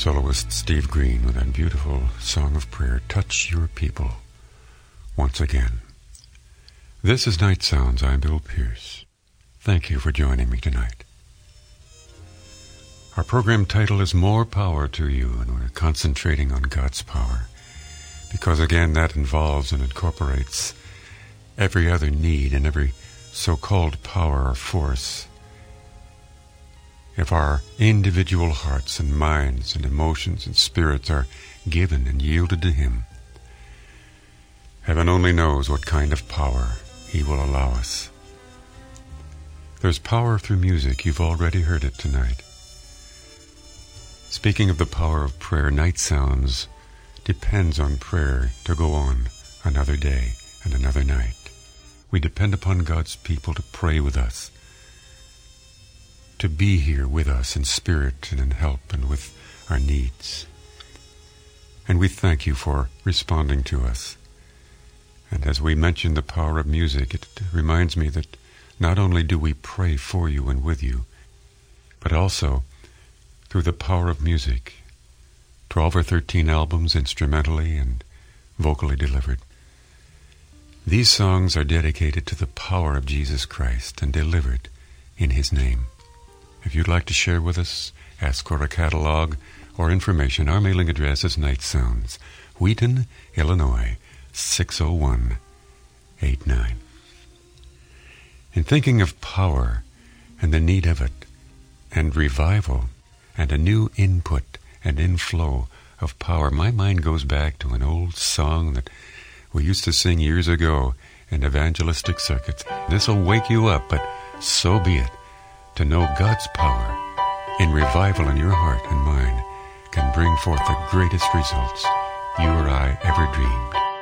Soloist Steve Green with that beautiful song of prayer, Touch Your People, once again. This is Night Sounds. I'm Bill Pierce. Thank you for joining me tonight. Our program title is More Power to You, and we're concentrating on God's power, because again, that involves and incorporates every other need and every so-called power or force. If our individual hearts and minds and emotions and spirits are given and yielded to Him, heaven only knows what kind of power He will allow us. There's power through music. You've already heard it tonight. Speaking of the power of prayer, Night Sounds depends on prayer to go on another day and another night. We depend upon God's people to pray with us, to be here with us in spirit and in help and with our needs. And we thank you for responding to us. And as we mention the power of music, it reminds me that not only do we pray for you and with you, but also through the power of music, 12 or 13 albums instrumentally and vocally delivered. These songs are dedicated to the power of Jesus Christ and delivered in His name. If you'd like to share with us, ask for a catalog or information, our mailing address is Night Sounds, Wheaton, Illinois, 60189. In thinking of power and the need of it, and revival, and a new input and inflow of power, my mind goes back to an old song that we used to sing years ago in evangelistic circuits. This'll wake you up, but so be it. To know God's power in revival in your heart and mind can bring forth the greatest results you or I ever dreamed.